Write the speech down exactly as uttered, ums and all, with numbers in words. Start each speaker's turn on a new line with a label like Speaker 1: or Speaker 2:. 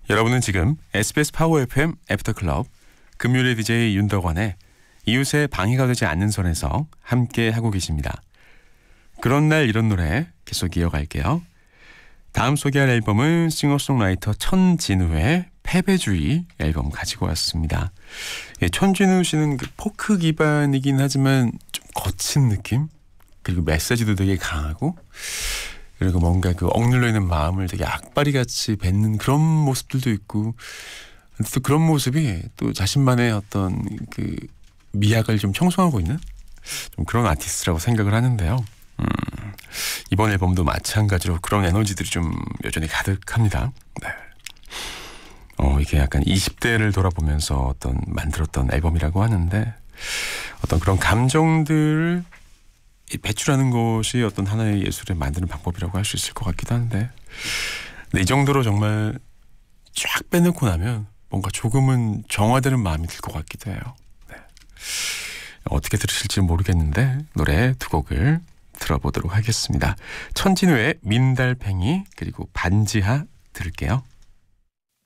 Speaker 1: 여러분은 지금 에스비에스 파워 에프엠 애프터클럽 금요일의 디제이 윤덕원의 이웃의 방해가 되지 않는 선에서 함께 하고 계십니다. 그런 날 이런 노래 계속 이어갈게요. 다음 소개할 앨범은 싱어송라이터 천진우의 패배주의 앨범 가지고 왔습니다. 예, 천진우 씨는 그 포크 기반이긴 하지만 좀 거친 느낌? 그리고 메시지도 되게 강하고 그리고 뭔가 그 억눌려 있는 마음을 되게 악바리같이 뱉는 그런 모습들도 있고 또 그런 모습이 또 자신만의 어떤 그 미학을 좀 형성하고 있는 좀 그런 아티스트라고 생각을 하는데요. 음, 이번 앨범도 마찬가지로 그런 에너지들이 좀 여전히 가득합니다. 네. 어, 이게 약간 이십 대를 돌아보면서 어떤 만들었던 앨범이라고 하는데 어떤 그런 감정들을 배출하는 것이 어떤 하나의 예술을 만드는 방법이라고 할 수 있을 것 같기도 한데 근데 이 정도로 정말 쫙 빼놓고 나면 뭔가 조금은 정화되는 마음이 들 것 같기도 해요. 네. 어떻게 들으실지 모르겠는데 노래 두 곡을 들어보도록 하겠습니다. 천진우의 민달팽이 그리고 반지하 들을게요.